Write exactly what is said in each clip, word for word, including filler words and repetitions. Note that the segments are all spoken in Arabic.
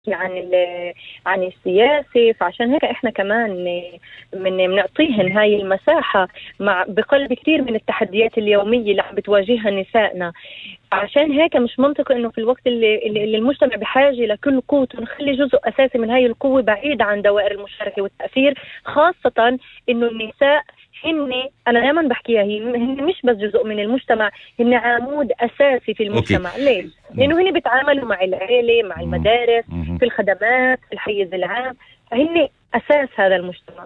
عن عن السياسي. فعشان هيك احنا كمان من بنعطيهن هاي المساحه مع بقلب كثير من التحديات اليوميه اللي عم بتواجهها نسائنا. عشان هيك مش منطقي انه في الوقت اللي, اللي المجتمع بحاجه لكل قوته نخلي جزء اساسي من هاي القوه بعيد عن دوائر المشاركه والتاثير، خاصه انه النساء هن أنا دائما بحكيها هن مش بس جزء من المجتمع، هن عمود أساسي في المجتمع. أوكي. ليش؟ لأنه هن بيتعاملوا مع العائلة، مع المدارس، مم. في الخدمات، في الحيز العام، فهن أساس هذا المجتمع.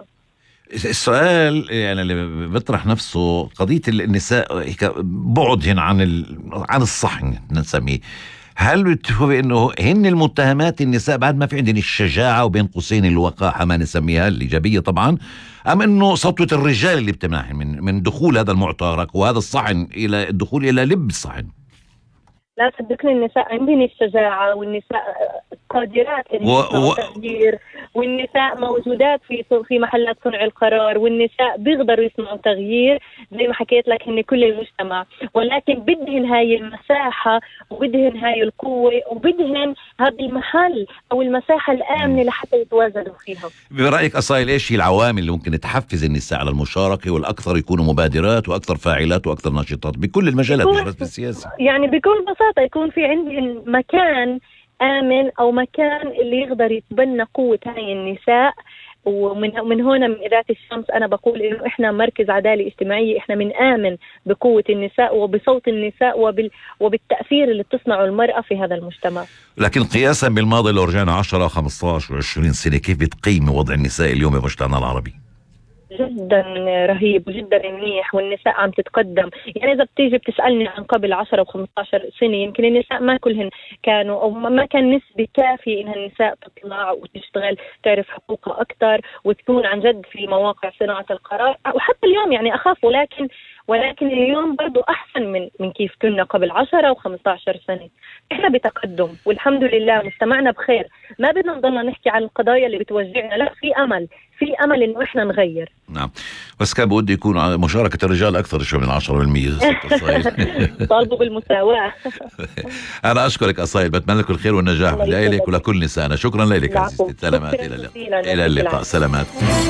السؤال يعني اللي بيطرح نفسه قضية النساء بعدهن عن ال... عن الصحن نسميه، هل بتشوفي انه هن المتهمات النساء بعد ما في عندنا الشجاعة وبين قوسين الوقاحة ما نسميها الإيجابية طبعا، أم انه سطوة الرجال اللي بتمنعهم من من دخول هذا المعترك وهذا الصحن الى الدخول الى لب الصحن؟ لا صدقني النساء عندهن الشجاعة، والنساء قادرات و... التغيير، والنساء موجودات في في محلات صنع القرار، والنساء بيقدروا يصنعوا تغيير زي ما حكيت لك هن كل المجتمع، ولكن بدهن هاي المساحة وبدهن هاي القوة وبدهن هذا المحل أو المساحة الآمنة لحتى يتواجدوا فيها. برأيك أصايل إيش هي العوامل اللي ممكن تحفز النساء على المشاركة والأكثر يكونوا مبادرات وأكثر فاعلات وأكثر نشاطات بكل المجالات مش بس بالسياسة؟ يعني بكل بساطة يكون في عندهم مكان آمن أو مكان اللي يقدر يتبنى قوة هاي النساء. ومن من هنا من إذاعة الشمس أنا بقول إنه إحنا مركز عدالة اجتماعية، إحنا من آمن بقوة النساء وبصوت النساء وبال وبالتأثير اللي بتصنعه المرأة في هذا المجتمع. لكن قياسا بالماضي لو رجعنا عشرة خمستاشر وعشرين سنة، كيف بتقيم وضع النساء اليوم في مجتمعنا العربي؟ جدا رهيب وجدا منيح، والنساء عم تتقدم. يعني إذا بتيجي بتسألني عن قبل عشرة وخمستاشر سنة يمكن النساء ما كلهن كانوا أو ما كان نسبة كافية إنها النساء تطلع وتشتغل تعرف حقوقها أكتر وتكون عن جد في مواقع صناعة القرار. وحتى اليوم يعني أخاف، ولكن ولكن اليوم برضو أحسن من من كيف كنا قبل عشرة وخمستاشر سنة. إحنا بتقدم والحمد لله مجتمعنا بخير. ما بدنا نضلنا نحكي عن القضايا اللي بتوجعنا، لا في أمل في أمل إنه إحنا نغير. نعم، بس كان بودي يكون مشاركة الرجال أكثر شوي من عشرة بالمية. طالبوا بالمساواة. أنا أشكرك أصايل، بتمنى لك الخير والنجاح لك ولكل نسائنا. شكرا لك عزيزتي، سلامات، إلى اللقاء، سلامات.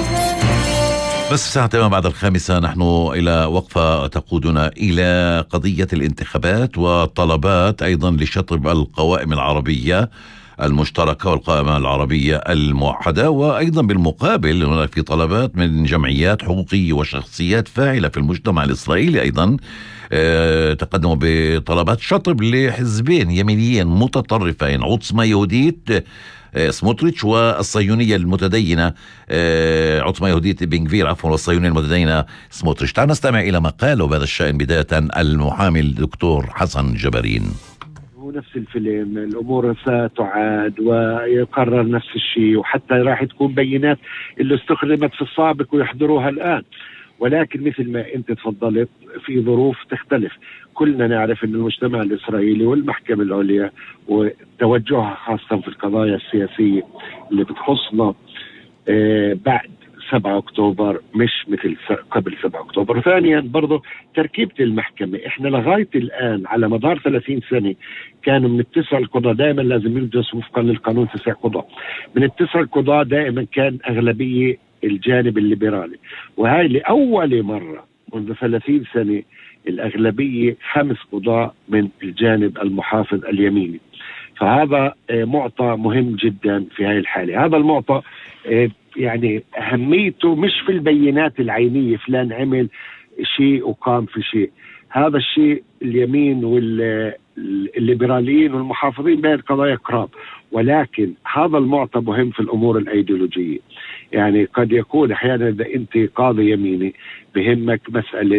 بس ساعة تمام بعد الخامسة نحن إلى وقفة تقودنا إلى قضية الانتخابات وطلبات أيضا لشطب القوائم العربية المشتركة والقائمة العربية الموحدة، وأيضا بالمقابل هناك في طلبات من جمعيات حقوقية وشخصيات فاعلة في المجتمع الإسرائيلي أيضا اه تقدموا بطلبات شطب لحزبين يمينيين متطرفين، عصمة يهوديت سموتريتش والصهيونية المتدينة عصمة يهودية بن غفير عفوا والصهيونية المتدينة سموتريتش. تعال نستمع إلى ما قاله بهذا الشأن بداية المحامي الدكتور حسن جبارين. نفس الفيلم، الأمور ستعاد ويقرر نفس الشيء، وحتى راح تكون بينات اللي استخدمت في السابق ويحضروها الآن، ولكن مثل ما أنت تفضلت في ظروف تختلف. كلنا نعرف أن المجتمع الإسرائيلي والمحكمة العليا وتوجهها خاصة في القضايا السياسية اللي بتخصنا آه بعد سبعة أكتوبر مش مثل قبل سبعة أكتوبر. ثانيا برضو تركيبة المحكمة، إحنا لغاية الآن على مدار ثلاثين سنة كانوا من التسع القضاء دائما لازم يدرسوا وفقا للقانون تسع قضاء، من التسع القضاء دائما كان أغلبية الجانب الليبرالي، وهاي لأول مرة منذ ثلاثين سنة الأغلبية خمس قضاء من الجانب المحافظ اليميني. فهذا معطى مهم جدا في هاي الحالة. هذا المعطى يعني أهميته مش في البينات العينية فلان عمل شيء وقام في شيء، هذا الشيء اليمين والليبراليين والمحافظين بين قضايا قراب، ولكن هذا المعطى مهم في الأمور الأيديولوجية. يعني قد يكون أحيانا إذا أنت قاضي يميني بهمك مسألة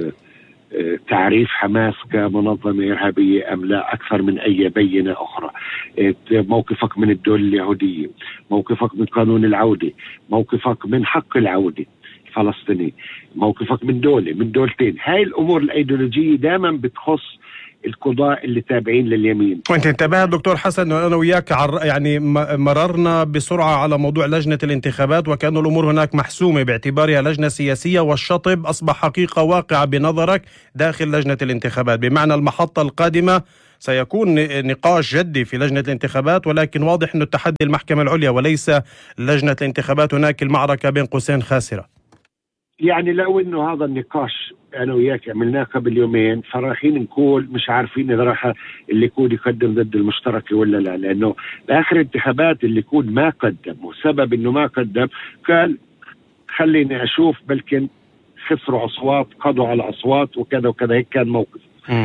تعريف حماس كمنظمة إرهابية أم لا أكثر من أي بينة أخرى، موقفك من الدولة اليهودية، موقفك من قانون العودة، موقفك من حق العودة الفلسطيني، موقفك من دولة من دولتين. هاي الأمور الأيديولوجية دائما بتخص القضاء اللي تابعين لليمين. وانت انتبه دكتور حسن انا وياك يعني مررنا بسرعة على موضوع لجنة الانتخابات وكأن الأمور هناك محسومة باعتبارها لجنة سياسية، والشطب أصبح حقيقة واقعة بنظرك داخل لجنة الانتخابات، بمعنى المحطة القادمة سيكون نقاش جدي في لجنة الانتخابات، ولكن واضح أن التحدي المحكمة العليا وليس لجنة الانتخابات. هناك المعركة بين قوسين خاسرة. يعني لو انه هذا النقاش انا وياك عملناه قبل يومين، فرايحين نقول مش عارفين اذا راح اللي يكون يقدم ضد المشتركه ولا لا، لانه باخر انتخابات اللي يكون ما قدم، وسبب انه ما قدم قال خليني اشوف بلكن خسروا اصوات، قضوا على اصوات وكذا وكذا، هيك كان موقف.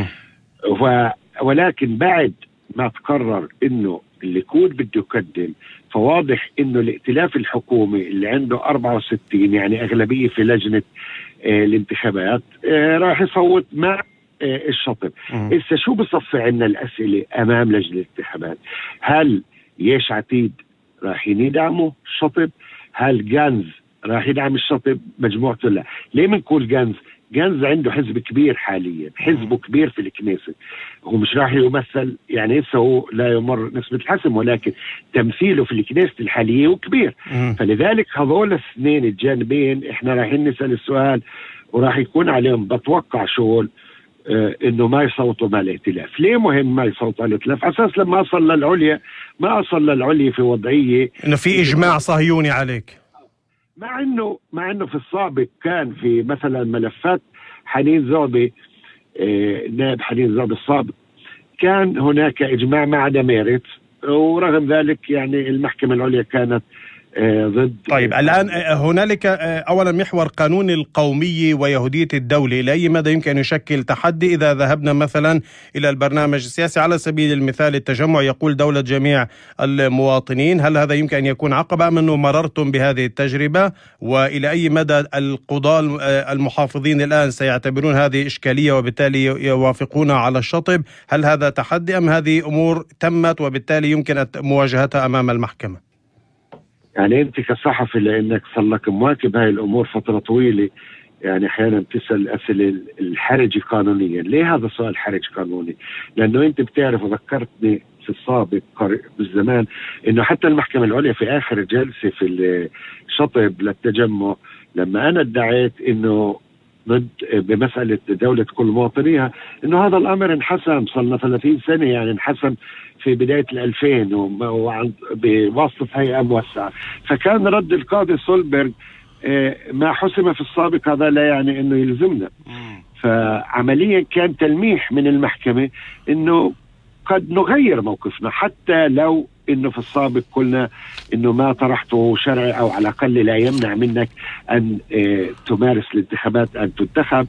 ف... ولكن بعد ما تقرر انه اللي يكون بده يقدم، فواضح انه الائتلاف الحكومي اللي عنده أربعة وستين يعني اغلبيه في لجنه آه الانتخابات آه راح يصوت مع آه الشطب. إذا شو بصفي عنا الاسئله امام لجنه الانتخابات؟ هل يش عتيد راح يدعموا الشطب؟ هل جانز راح يدعم الشطب مجموعته؟ لا. ليه بنقول جانز؟ جانز عنده حزب كبير حاليا، حزبه كبير في الكنيسة، هو مش راح يمثل يعني لسه هو لا يمر نسبة الحسم، ولكن تمثيله في الكنيسة الحالية وكبير. فلذلك هذول الاثنين الجانبين احنا راح نسأل السؤال وراح يكون عليهم بتوقع شغل اه انه ما يصوتوا مع الائتلاف. ليه مهم ما يصوتوا على الائتلاف؟ اساس لما اصل للعليا ما اصل للعليا في وضعية انه في اجماع صهيوني عليك، مع انه مع انه في السابق كان في مثلا ملفات حنين زعبي آه نائب حنين زعبي السابق كان هناك اجماع مع دميرت، ورغم ذلك يعني المحكمة العليا كانت آه ضد. طيب الآن هنالك أولا محور قانون القومية ويهودية الدولة، إلى أي مدى يمكن أن يشكل تحدي إذا ذهبنا مثلا إلى البرنامج السياسي؟ على سبيل المثال التجمع يقول دولة جميع المواطنين، هل هذا يمكن أن يكون عقبة أم أنه مررتم بهذه التجربة؟ وإلى أي مدى القضاة المحافظين الآن سيعتبرون هذه إشكالية وبالتالي يوافقون على الشطب؟ هل هذا تحدي أم هذه أمور تمت وبالتالي يمكن مواجهتها أمام المحكمة؟ يعني انت كصحفي لانك صار لك مواكب هاي الامور فتره طويله، يعني احيانا تسال اسئله الحرج قانونيا. ليه هذا سؤال حرج قانوني؟ لانه انت بتعرف وذكرتني في السابق بالزمان انه حتى المحكمه العليا في اخر جلسه في الشطب للتجمع لما انا ادعيت انه ضد بمساله دوله كل مواطنيها، انه هذا الامر انحسم، صار لنا ثلاثين سنه يعني انحسم في بداية الألفين بواسطة هيئة موسعة. فكان رد القاضي سولبرغ ما حسم في السابق هذا لا يعني أنه يلزمنا. فعمليا كان تلميح من المحكمة أنه قد نغير موقفنا، حتى لو أنه في السابق قلنا أنه ما طرحته شرعي أو على الأقل لا يمنع منك أن تمارس الانتخابات، أن تنتخب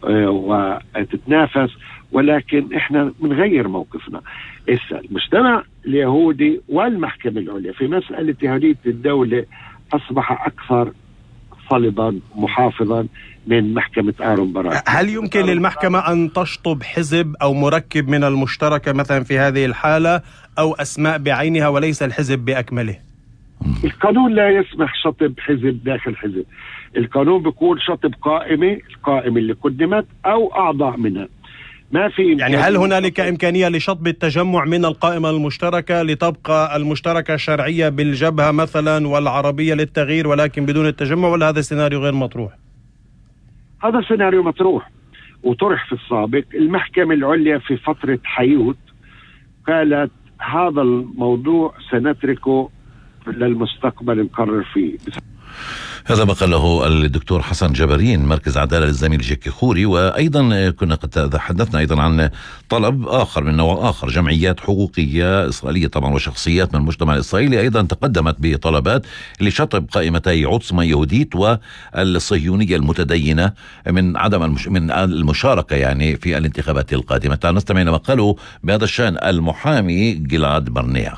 وتتنافس، ولكن احنا بنغير موقفنا. اسأل المجتمع اليهودي والمحكمة العليا في مسألة يهودية الدولة أصبح أكثر صلبا محافظا من محكمة آرون براك. هل يمكن للمحكمة أن تشطب حزب أو مركب من المشتركة مثلا في هذه الحالة، أو أسماء بعينها وليس الحزب بأكمله؟ القانون لا يسمح شطب حزب داخل حزب. القانون بيقول شطب قائمة، القائمة اللي قدمت أو أعضاء منها. ما في يعني هل هنالك إمكانية لشطب التجمع من القائمة المشتركة لتبقى المشتركة شرعية بالجبهة مثلا والعربية للتغيير ولكن بدون التجمع، ولا هذا السيناريو غير مطروح؟ هذا سيناريو مطروح وطرح في السابق. المحكمة العليا في فترة حيوت قالت هذا الموضوع سنتركه للمستقبل نقرر فيه. هذا ما قاله الدكتور حسن جبرين مركز عدالة للزميل جيكي خوري. وأيضا كنا قد تحدثنا أيضا عن طلب آخر من نوع آخر، جمعيات حقوقية إسرائيلية طبعا وشخصيات من المجتمع الإسرائيلي أيضا تقدمت بطلبات لشطب قائمتي عصمة يهوديت والصهيونية المتدينة من عدم المش... من المشاركة يعني في الانتخابات القادمة. تعال نستمع إلى ما قاله بهذا الشأن المحامي גלעד ברנע.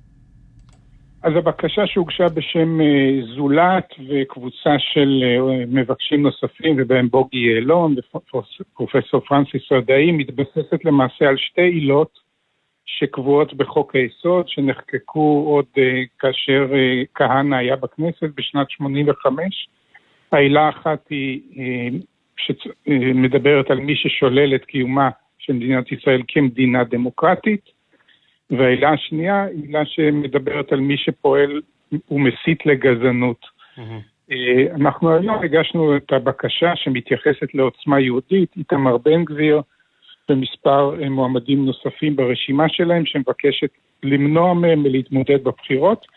אז הבקשה שהוגשה בשם זולת וקבוצה של מבקשים נוספים ובהם בוגי יעלון ופרופסור פרנסיס רדאי מתבססת למעשה על שתי עילות שקבועות בחוק היסוד שנחקקו עוד כאשר כהנא היה בכנסת בשנת שמונים וחמש. העילה האחת היא שמדברת על מי ששולל את קיומה של מדינת ישראל כמדינה דמוקרטית, והעילה השנייה היא עילה שמדברת על מי שפועל ומסית לגזענות. Mm-hmm. אנחנו היום הגשנו את הבקשה שמתייחסת לעוצמה יהודית. איתמר בן גביר ומספר מועמדים נוספים ברשימה שלהם שמבקשת למנוע מהם להתמודד בבחירות.